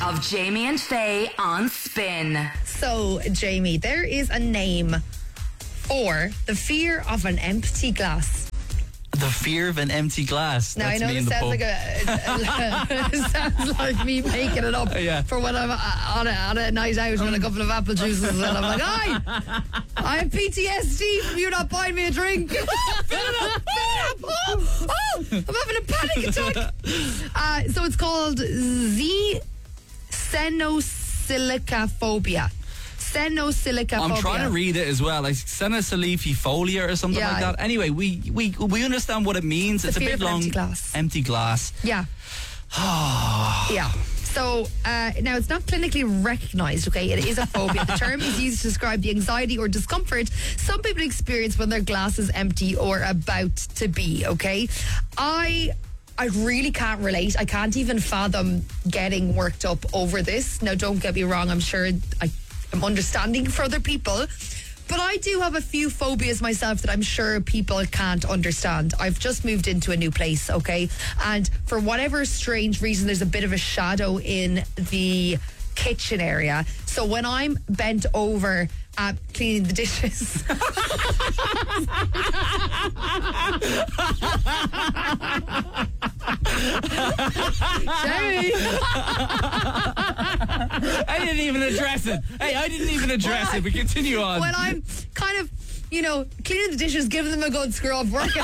of Jamie and Faye on Spin. So, Jamie, there is a name for the fear of an empty glass. The fear of an empty glass. Now, That's I know me in this the sounds pub. it sounds like me making it up for when I'm on a night out with a couple of apple juices and I'm like, I have PTSD from you not buying me a drink. Fill it up. I'm having a panic attack. So it's called xenosilicophobia. Xenosilicophobia. I'm trying to read it as well, like xenosilicophobia or something like that. Anyway, we understand what it means. It's a big long empty glass. Yeah. Yeah. So now it's not clinically recognised, okay? It is a phobia. The term is used to describe the anxiety or discomfort some people experience when their glass is empty or about to be, okay? I really can't relate. I can't even fathom getting worked up over this. Now, don't get me wrong. I'm sure I'm understanding for other people. But I do have a few phobias myself that I'm sure people can't understand. I've just moved into a new place, okay? And for whatever strange reason, there's a bit of a shadow in the kitchen area. So when I'm bent over cleaning the dishes... Jamie! I didn't even address it. Hey, I didn't even address it, but continue on. When I'm kind of, cleaning the dishes, giving them a good scrub, working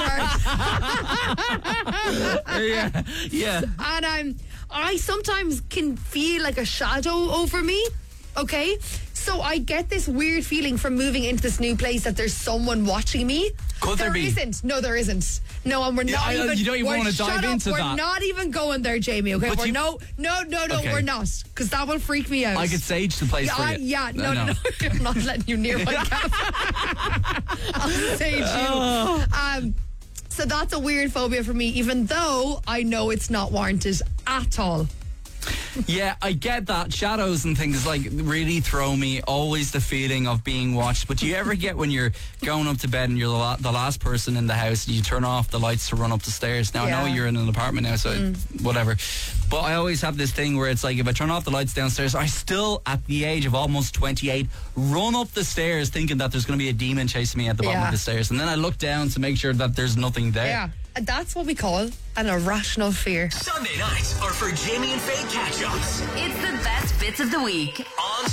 hard. Yeah. And I sometimes can feel like a shadow over me, okay? So I get this weird feeling from moving into this new place that there's someone watching me. Could there be? Isn't. No, there isn't. No, and we're not even... You don't even want to dive into that. We're not even going there, Jamie, okay? But No, Okay. we're not. Because that will freak me out. I could sage the place for you. Yeah, no. I'm not letting you near my cafe. I'll sage you. So that's a weird phobia for me, even though I know it's not warranted at all. Yeah, I get that. Shadows and things really throw me. Always the feeling of being watched. But do you ever get when you're going up to bed and you're the last person in the house and you turn off the lights to run up the stairs? Now, I know you're in an apartment now, so whatever. But I always have this thing where it's like if I turn off the lights downstairs, I still, at the age of almost 28, run up the stairs thinking that there's going to be a demon chasing me at the bottom of the stairs. And then I look down to make sure that there's nothing there. Yeah. And that's what we call an irrational fear. Sunday nights are for Jamie and Faye catch-ups. It's the best bits of the week. On